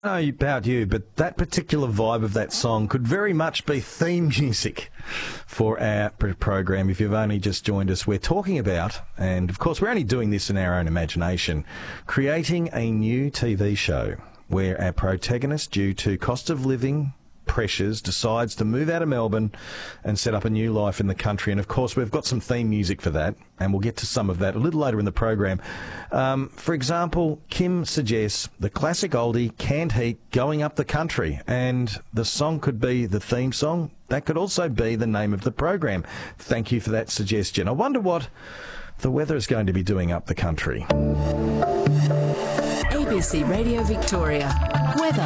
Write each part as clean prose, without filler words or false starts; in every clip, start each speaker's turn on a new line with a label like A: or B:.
A: I don't know about you, but that particular vibe of that song could very much be theme music for our program. If you've only just joined us, we're talking about, and of course we're only doing this in our own imagination, creating a new TV show where our protagonist, due to cost of living pressures, decides to move out of Melbourne and set up a new life in the country. And of course we've got some theme music for that, and we'll get to some of that a little later in the program. For example, Kim suggests the classic oldie Canned Heat Going Up the Country, and the song could be the theme song. That could also be the name of the program. Thank you for that suggestion. I wonder what the weather is going to be doing up the country.
B: ABC Radio Victoria. Weather.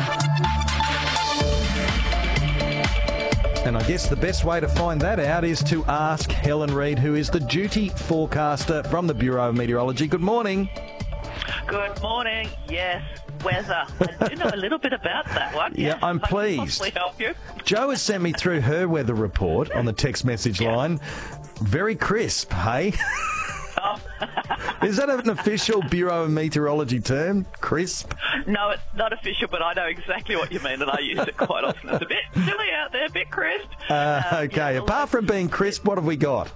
A: And I guess the best way to find that out is to ask Helen Reid, who is the duty forecaster from the Bureau of Meteorology. Good morning.
C: Good morning. Yes, weather. I do know a little bit about that one.
A: Yeah, I'm pleased.
C: I can possibly help you.
A: Jo has sent me through her weather report on the text message line. Very crisp, hey?
C: Oh.
A: Is that an official Bureau of Meteorology term? Crisp?
C: No, it's not official, but I know exactly what you mean, and I use it quite often. It's a bit chilly out there, a bit crisp.
A: Okay,
C: Yeah,
A: apart from being crisp, what have we got?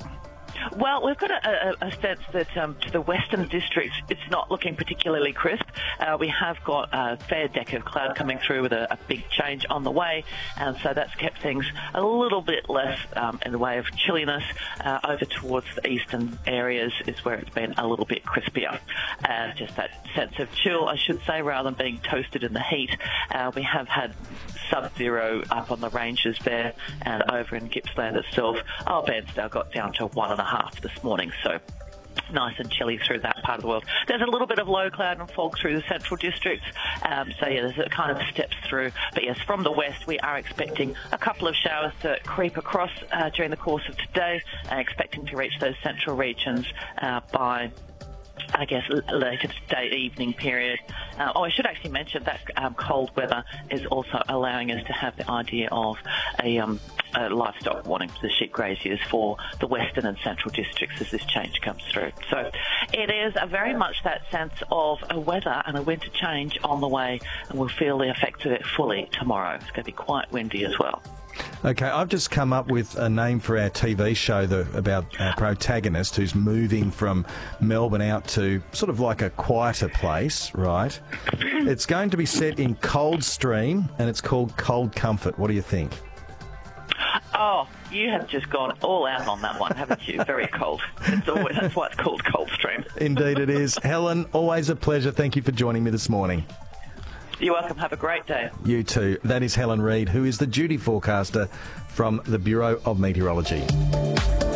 C: Well, we've got a sense that to the western districts, it's not looking particularly crisp. We have got a fair deck of cloud coming through with a big change on the way, and so that's kept things a little bit less in the way of chilliness. Over towards the eastern areas is where it's been a little bit crispier. Just that sense of chill, I should say, rather than being toasted in the heat. We have had sub-zero up on the ranges there, and over in Gippsland itself, Bairnsdale got down to 1.5 this morning, so nice and chilly through that part of the world. There's a little bit of low cloud and fog through the central districts, there's a kind of steps through. But yes, from the west, we are expecting a couple of showers to creep across during the course of today, expecting to reach those central regions by, I guess, later today evening period. I should actually mention that cold weather is also allowing us to have the idea of a livestock warning for the sheep graziers for the western and central districts as this change comes through. So it is very much that sense of a weather and a winter change on the way, and we'll feel the effects of it fully tomorrow. It's going to be quite windy as well.
A: Okay, I've just come up with a name for our TV show about our protagonist who's moving from Melbourne out to sort of like a quieter place, right? It's going to be set in Coldstream, and it's called Cold Comfort. What do you think?
C: Oh, you have just gone all out on that one, haven't you? Very cold. That's why it's called Coldstream.
A: Indeed it is. Helen, always a pleasure. Thank you for joining me this morning.
C: You're welcome. Have a great day.
A: You too. That is Helen Reid, who is the duty forecaster from the Bureau of Meteorology.